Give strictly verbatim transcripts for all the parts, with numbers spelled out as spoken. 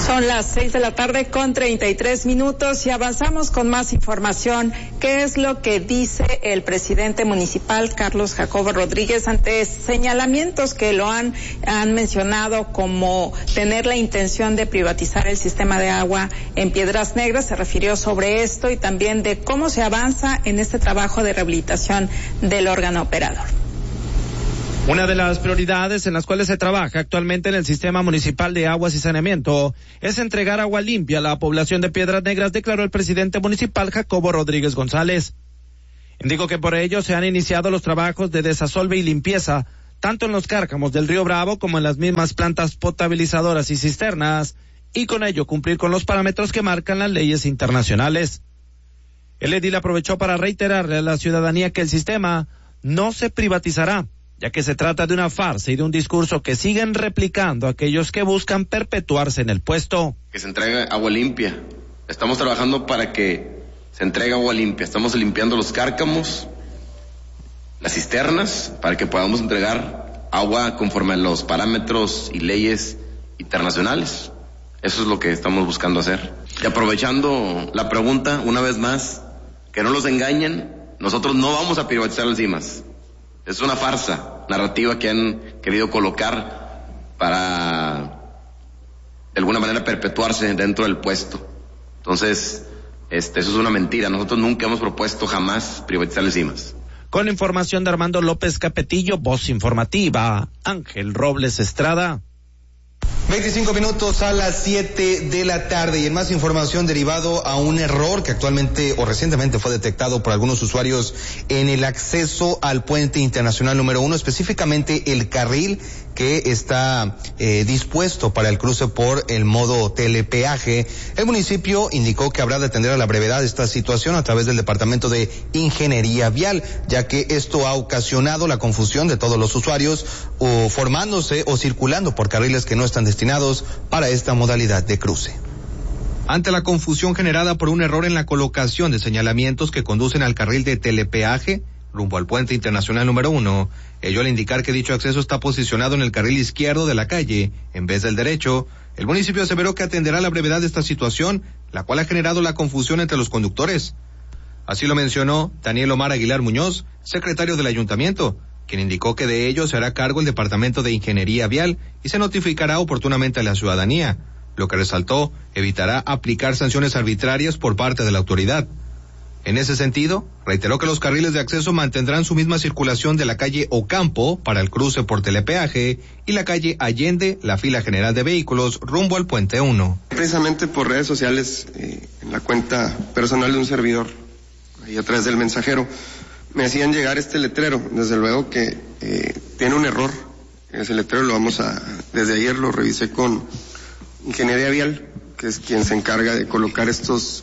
Son las seis de la tarde con treinta y tres minutos y avanzamos con más información. ¿Qué es lo que dice el presidente municipal, Carlos Jacobo Rodríguez, ante señalamientos que lo han, han mencionado como tener la intención de privatizar el sistema de agua en Piedras Negras? Se refirió sobre esto y también de cómo se avanza en este trabajo de rehabilitación del órgano operador. Una de las prioridades en las cuales se trabaja actualmente en el sistema municipal de aguas y saneamiento es entregar agua limpia a la población de Piedras Negras, declaró el presidente municipal Jacobo Rodríguez González. Indicó que por ello se han iniciado los trabajos de desasolve y limpieza, tanto en los cárcamos del río Bravo como en las mismas plantas potabilizadoras y cisternas, y con ello cumplir con los parámetros que marcan las leyes internacionales. El edil aprovechó para reiterarle a la ciudadanía que el sistema no se privatizará, ya que se trata de una farsa y de un discurso que siguen replicando aquellos que buscan perpetuarse en el puesto. Que se entregue agua limpia. Estamos trabajando para que se entregue agua limpia. Estamos limpiando los cárcamos, las cisternas, para que podamos entregar agua conforme a los parámetros y leyes internacionales. Eso es lo que estamos buscando hacer. Y aprovechando la pregunta, una vez más, que no los engañen, nosotros no vamos a privatizar las cimas. Es una farsa narrativa que han querido colocar para, de alguna manera, perpetuarse dentro del puesto. Entonces, este, eso es una mentira. Nosotros nunca hemos propuesto jamás privatizar las cimas. Con información de Armando López Capetillo, voz informativa, Ángel Robles Estrada. veinticinco minutos a las siete de la tarde y en más información derivado a un error que actualmente o recientemente fue detectado por algunos usuarios en el acceso al puente internacional número uno, específicamente el carril que está eh, dispuesto para el cruce por el modo telepeaje. El municipio indicó que habrá de atender a la brevedad esta situación a través del Departamento de Ingeniería Vial, ya que esto ha ocasionado la confusión de todos los usuarios o formándose o circulando por carriles que no están destinados para esta modalidad de cruce. Ante la confusión generada por un error en la colocación de señalamientos que conducen al carril de telepeaje rumbo al puente internacional número uno, ello al indicar que dicho acceso está posicionado en el carril izquierdo de la calle en vez del derecho, el municipio aseveró que atenderá la brevedad de esta situación, la cual ha generado la confusión entre los conductores. Así lo mencionó Daniel Omar Aguilar Muñoz, secretario del ayuntamiento, quien indicó que de ello se hará cargo el Departamento de Ingeniería Vial y se notificará oportunamente a la ciudadanía, lo que resaltó evitará aplicar sanciones arbitrarias por parte de la autoridad. En ese sentido, reiteró que los carriles de acceso mantendrán su misma circulación de la calle Ocampo para el cruce por telepeaje y la calle Allende, la fila general de vehículos rumbo al puente uno. Precisamente por redes sociales, eh, en la cuenta personal de un servidor, ahí a través del mensajero, me hacían llegar este letrero. Desde luego que eh, tiene un error. Ese letrero lo vamos a, desde ayer lo revisé con Ingeniería Vial, que es quien se encarga de colocar estos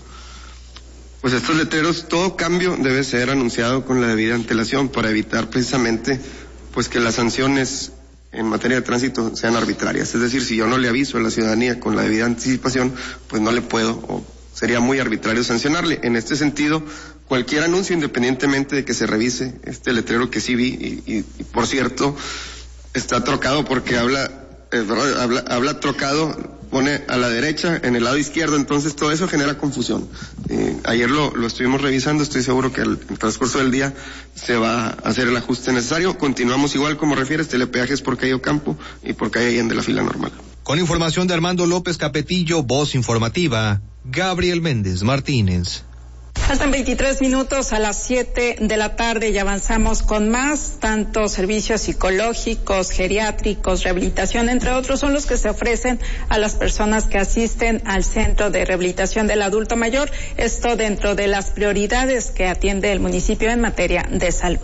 Pues estos letreros. Todo cambio debe ser anunciado con la debida antelación para evitar precisamente pues que las sanciones en materia de tránsito sean arbitrarias. Es decir, si yo no le aviso a la ciudadanía con la debida anticipación, pues no le puedo, o sería muy arbitrario sancionarle. En este sentido, cualquier anuncio, independientemente de que se revise este letrero que sí vi, y, y, y por cierto, está trocado porque habla, eh, perdón, habla, habla trocado, pone a la derecha, en el lado izquierdo, entonces todo eso genera confusión. Eh, ayer lo, lo estuvimos revisando, estoy seguro que al el transcurso del día se va a hacer el ajuste necesario. Continuamos igual como refieres, telepeajes por calle Ocampo y por calle Allende, la fila normal. Con información de Armando López Capetillo, voz informativa, Gabriel Méndez Martínez. Faltan veintitrés minutos a las siete de la tarde y avanzamos con más. Tanto servicios psicológicos, geriátricos, rehabilitación, entre otros, son los que se ofrecen a las personas que asisten al Centro de Rehabilitación del Adulto Mayor. Esto dentro de las prioridades que atiende el municipio en materia de salud.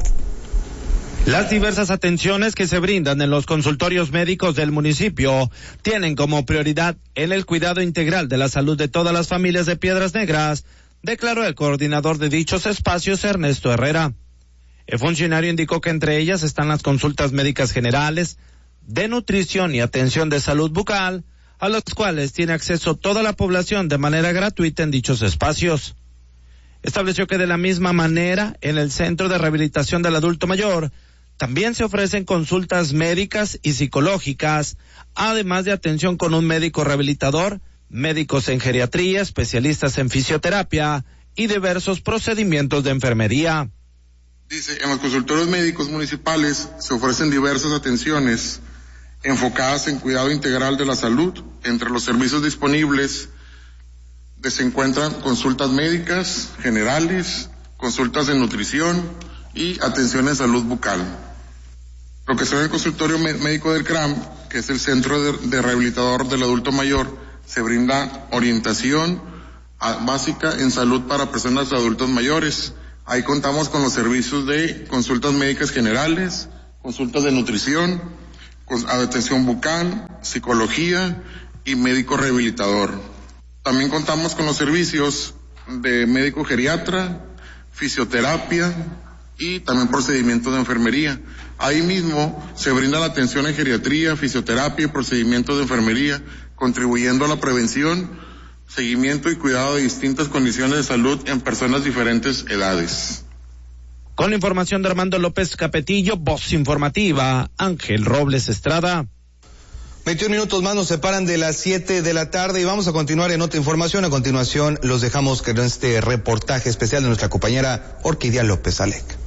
Las diversas atenciones que se brindan en los consultorios médicos del municipio tienen como prioridad en el cuidado integral de la salud de todas las familias de Piedras Negras, declaró el coordinador de dichos espacios, Ernesto Herrera. El funcionario indicó que entre ellas están las consultas médicas generales, de nutrición y atención de salud bucal, a las cuales tiene acceso toda la población de manera gratuita en dichos espacios. Estableció que de la misma manera, en el Centro de Rehabilitación del Adulto Mayor, también se ofrecen consultas médicas y psicológicas, además de atención con un médico rehabilitador, médicos en geriatría, especialistas en fisioterapia y diversos procedimientos de enfermería. Dice, en los consultorios médicos municipales se ofrecen diversas atenciones enfocadas en cuidado integral de la salud. Entre los servicios disponibles se encuentran consultas médicas generales, consultas de nutrición y atención en salud bucal. Lo que será el consultorio médico del C R A M, que es el Centro de, de Rehabilitador del Adulto Mayor, se brinda orientación a, básica en salud para personas adultos mayores. Ahí contamos con los servicios de consultas médicas generales, consultas de nutrición, con, atención bucal, psicología y médico rehabilitador. También contamos con los servicios de médico geriatra, fisioterapia y también procedimientos de enfermería. Ahí mismo se brinda la atención en geriatría, fisioterapia y procedimientos de enfermería, contribuyendo a la prevención, seguimiento y cuidado de distintas condiciones de salud en personas de diferentes edades. Con la información de Armando López Capetillo, voz informativa, Ángel Robles Estrada. veintiún minutos más nos separan de las siete de la tarde y vamos a continuar en otra información. A continuación los dejamos con este reportaje especial de nuestra compañera Orquídea López Alec.